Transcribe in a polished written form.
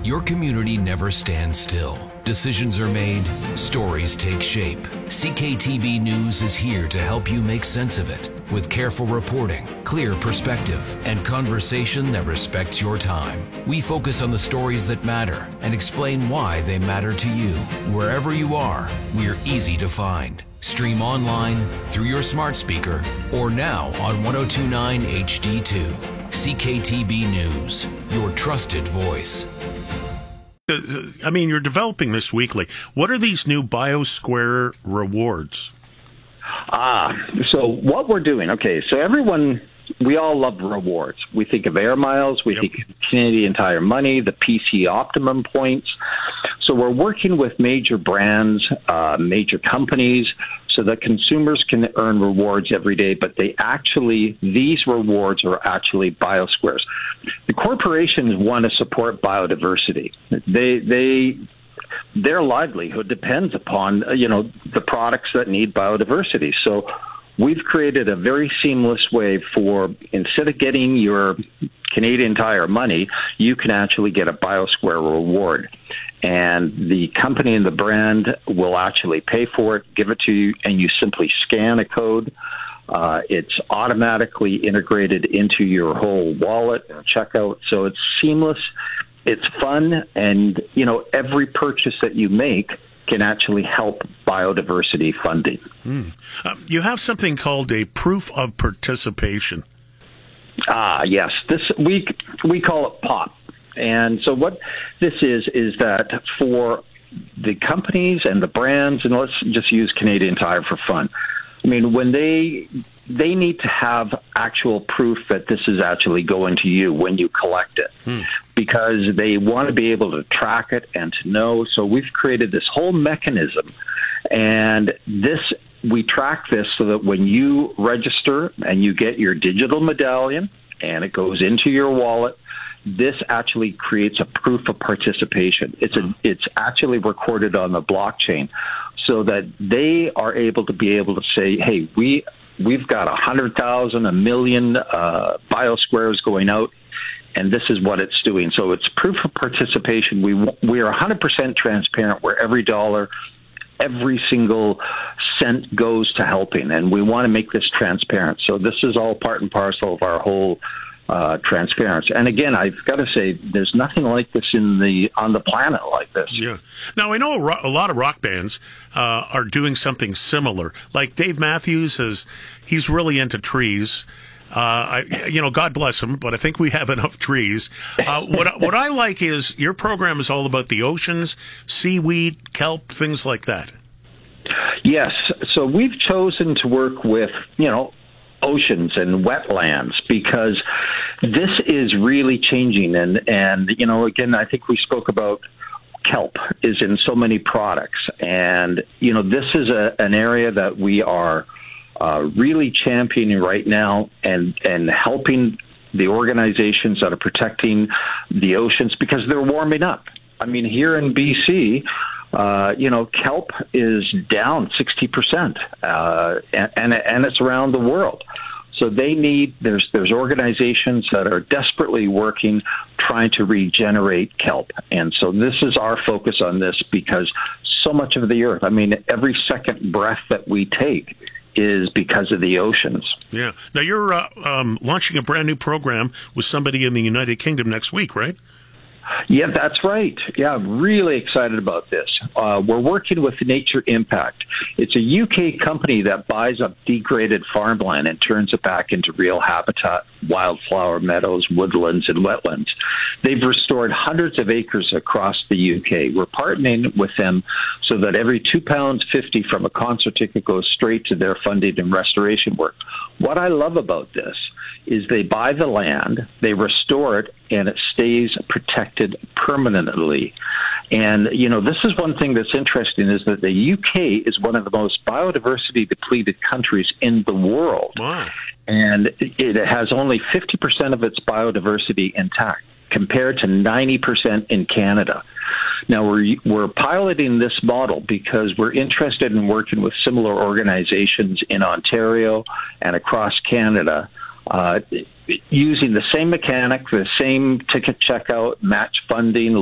Your community never stands still. Decisions are made, stories take shape. CKTB News is here to help you make sense of it with careful reporting, clear perspective, and conversation that respects your time. We focus on the stories that matter and explain why they matter to you. Wherever you are, we're easy to find. Stream online, through your smart speaker, or now on 1029 HD2. CKTB News, your trusted voice. I mean, you're developing this weekly. What are these new BioSquare rewards? So what we're doing, so we all love rewards. We think of Air Miles, we think of Canadian Tire Money, the PC Optimum points. So we're working with major brands, major companies, so that consumers can earn rewards every day, but these rewards are actually BioSquares. The corporations want to support biodiversity. Their livelihood depends upon, the products that need biodiversity. So we've created a very seamless way for, instead of getting your Canadian Tire Money, you can actually get a BioSquare reward. And the company and the brand will actually pay for it, give it to you, and you simply scan a code. It's automatically integrated into your whole wallet and checkout. So it's seamless, it's fun, and, every purchase that you make can actually help biodiversity funding. You have something called a proof of participation. Yes. We call it POP. And so what this is that for the companies and the brands, and let's just use Canadian Tire for fun. I mean, when they need to have actual proof that this is actually going to you when you collect it, because they want to be able to track it and to know. So we've created this whole mechanism, and we track this so that when you register and you get your digital medallion and it goes into your wallet, this actually creates a proof of participation. It's actually recorded on the blockchain, so that they are able to say, hey, we've got 100,000, 1 million BioSquares going out, and this is what it's doing. So it's proof of participation. We are 100% transparent where every dollar, every single cent goes to helping, and we want to make this transparent. So this is all part and parcel of our whole transparency. And again, I've got to say, there's nothing like this on the planet like this. Yeah. Now, I know a lot of rock bands are doing something similar. Like Dave Matthews he's really into trees. God bless him, but I think we have enough trees. What I like is your program is all about the oceans, seaweed, kelp, things like that. Yes. So we've chosen to work with, oceans and wetlands, because this is really changing. And again, I think we spoke about kelp is in so many products. And, this is an area that we are really championing right now and helping the organizations that are protecting the oceans, because they're warming up. I mean, here in BC, kelp is down 60%, and it's around the world. So there's organizations that are desperately working, trying to regenerate kelp. And so this is our focus on this, because so much of the earth, I mean, every second breath that we take is because of the oceans. Yeah. Now you're launching a brand new program with somebody in the United Kingdom next week, right? Yeah, that's right. Yeah, I'm really excited about this. We're working with Nature Impact. It's a UK company that buys up degraded farmland and turns it back into real habitat, wildflower meadows, woodlands, and wetlands. They've restored hundreds of acres across the UK. We're partnering with them so that every £2.50 from a concert ticket goes straight to their funding and restoration work. What I love about this is they buy the land, they restore it, and it stays protected permanently. And, this is one thing that's interesting, is that the UK is one of the most biodiversity depleted countries in the world. Wow. And it has only 50% of its biodiversity intact, compared to 90% in Canada. Now, we're piloting this model because we're interested in working with similar organizations in Ontario and across Canada, using the same mechanic, the same ticket checkout, match funding,